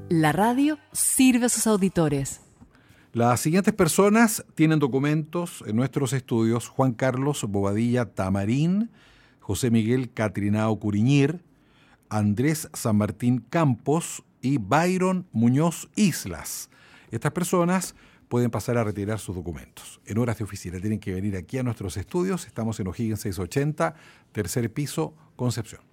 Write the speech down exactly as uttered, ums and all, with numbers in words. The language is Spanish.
La radio sirve a sus auditores. Las siguientes personas tienen documentos en nuestros estudios: Juan Carlos Bobadilla Tamarín, José Miguel Catrinao Curiñir, Andrés San Martín Campos y Byron Muñoz Islas. Estas personas pueden pasar a retirar sus documentos. En horas de oficina tienen que venir aquí a nuestros estudios. Estamos en O'Higgins seiscientos ochenta, tercer piso, Concepción.